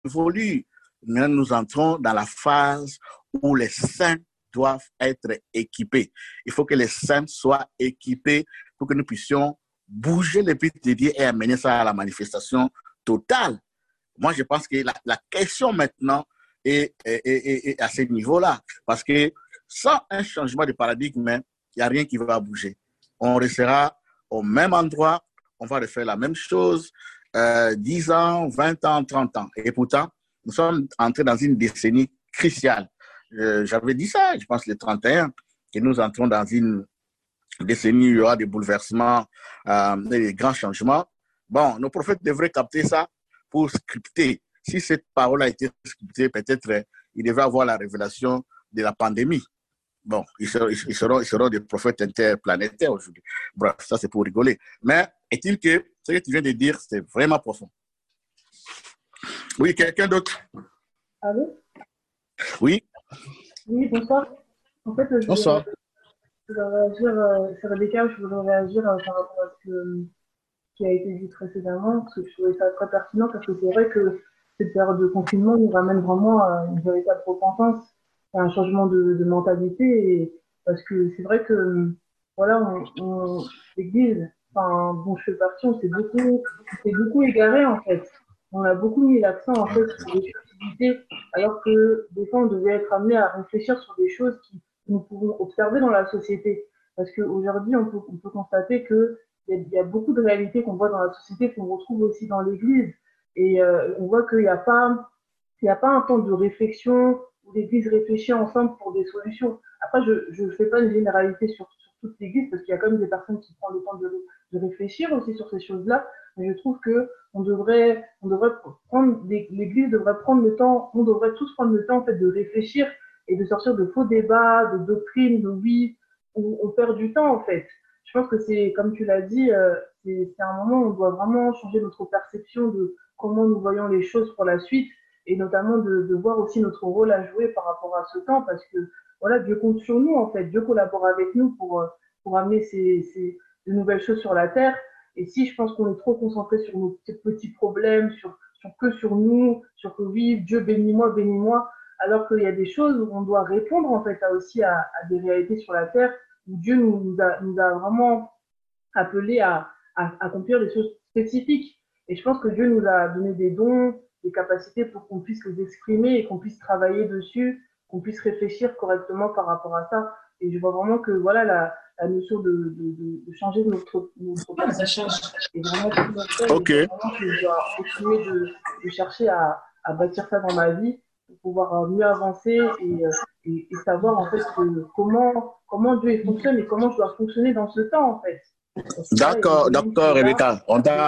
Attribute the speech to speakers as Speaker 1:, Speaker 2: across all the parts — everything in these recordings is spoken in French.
Speaker 1: évolue. Maintenant, nous entrons dans la phase où les saints doivent être équipés. Il faut que les saints soient équipés pour que nous puissions bouger les pieds de Dieu et amener ça à la manifestation totale. Moi, je pense que la question maintenant est à ce niveau-là. Parce que sans un changement de paradigme, il n'y a rien qui va bouger. On restera au même endroit, on va refaire la même chose 10 ans, 20 ans, 30 ans. Et pourtant, nous sommes entrés dans une décennie cruciale. J'avais dit ça, je pense, le 31, que nous entrons dans une décennie où il y aura des bouleversements, des grands changements. Bon, nos prophètes devraient capter ça pour scripter. Si cette parole a été scriptée, peut-être il devrait avoir la révélation de la pandémie. Bon, ils seront des prophètes interplanétaires aujourd'hui. Bref, ça c'est pour rigoler. Mais est-il que ce que tu viens de dire, c'est vraiment profond? Oui, quelqu'un d'autre?
Speaker 2: Allô?
Speaker 1: Oui?
Speaker 2: Oui, bonsoir. En fait,
Speaker 1: Bonsoir.
Speaker 2: je voudrais réagir, c'est Rebecca, je voudrais réagir par rapport à ce qui a été dit précédemment, parce que je trouvais ça très pertinent, parce que c'est vrai que cette période de confinement nous ramène vraiment à une véritable repentance, à un changement de mentalité, et parce que c'est vrai que, voilà, l'Église, enfin, dont je fais partie, on s'est beaucoup égaré, en fait. On a beaucoup mis l'accent, en fait, sur les futilités, alors que, des fois, on devait être amené à réfléchir sur des choses que nous pouvons observer dans la société. Parce qu'aujourd'hui, on peut constater que il y a beaucoup de réalités qu'on voit dans la société, qu'on retrouve aussi dans l'Église. Et on voit qu'il n'y a pas un temps de réflexion où l'Église réfléchit ensemble pour des solutions. Après, je ne fais pas une généralité sur toute l'Église, parce qu'il y a quand même des personnes qui prennent le temps de réfléchir aussi sur ces choses-là. Mais je trouve que l'Église devrait prendre le temps, on devrait tous prendre le temps en fait de réfléchir et de sortir de faux débats, de doctrines, de oui, où on perd du temps en fait. Je pense que c'est, comme tu l'as dit, c'est un moment où on doit vraiment changer notre perception de comment nous voyons les choses pour la suite, et notamment de voir aussi notre rôle à jouer par rapport à ce temps, parce que voilà, Dieu compte sur nous en fait, Dieu collabore avec nous pour amener de nouvelles choses sur la terre. Et si je pense qu'on est trop concentré sur nos petits problèmes, sur nous, sur que oui, Dieu bénis-moi, alors qu'il y a des choses où on doit répondre en fait aussi à des réalités sur la terre, où Dieu nous a vraiment appelés à accomplir des choses spécifiques. Et je pense que Dieu nous a donné des dons, des capacités pour qu'on puisse les exprimer et qu'on puisse travailler dessus, qu'on puisse réfléchir correctement par rapport à ça. Et je vois vraiment que voilà la notion de changer notre perception est vraiment primordiale.
Speaker 1: Ok.
Speaker 2: Et vraiment que je dois continuer de chercher à bâtir ça dans ma vie pour pouvoir mieux avancer et savoir en fait comment Dieu fonctionne et comment je dois fonctionner dans ce temps en fait.
Speaker 1: D'accord, Rebecca.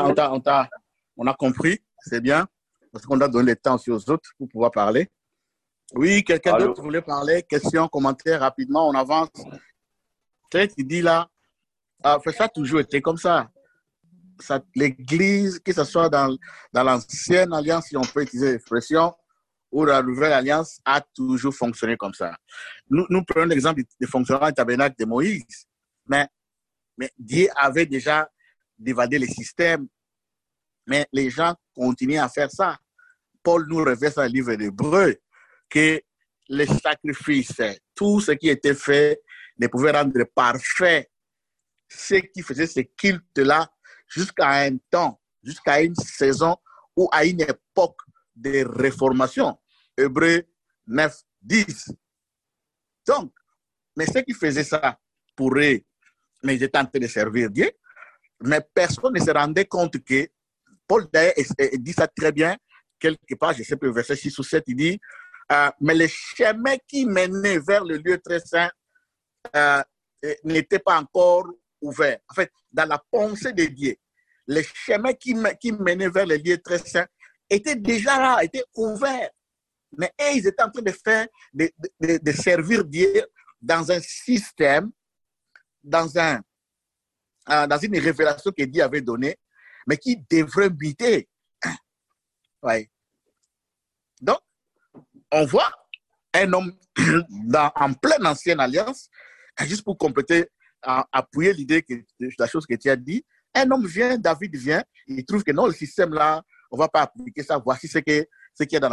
Speaker 1: On a compris, c'est bien, parce qu'on doit donner le temps aussi aux autres pour pouvoir parler. Oui, quelqu'un d'autre voulait parler? Question, commentaire, rapidement, on avance. Tu dis là, ça a toujours été comme ça. L'Église, que ce soit dans l'ancienne alliance, si on peut utiliser l'expression, ou la nouvelle alliance, a toujours fonctionné comme ça. Nous prenons l'exemple du fonctionnement du tabernacle de Moïse, mais Dieu avait déjà dévadé les systèmes, mais les gens continuaient à faire ça. Paul nous révèle dans le livre d'Hébreux que les sacrifices, tout ce qui était fait, ne pouvait rendre parfait ceux qui faisaient ce culte-là jusqu'à un temps, jusqu'à une saison ou à une époque de réformation. Hébreux 9, 10. Donc, mais ceux qui faisaient ça pour eux, mais ils étaient en train de servir Dieu, mais personne ne se rendait compte que Paul d'ailleurs dit ça très bien, quelque part, je ne sais plus, verset 6 ou 7, il dit mais le chemin qui menait vers le lieu très saint n'était pas encore ouvert. En fait, dans la pensée de Dieu, le chemin qui menait vers le lieu très saint était déjà là, était ouvert. Mais ils étaient en train de faire, de servir Dieu dans un système, dans une révélation que Dieu avait donnée, mais qui devrait muter. Ouais. Donc, on voit un homme en pleine ancienne alliance, juste pour compléter, appuyer l'idée de la chose que tu as dit, un homme vient, David vient, il trouve que non, le système là, on ne va pas appliquer ça, voici ce que ce qui est dans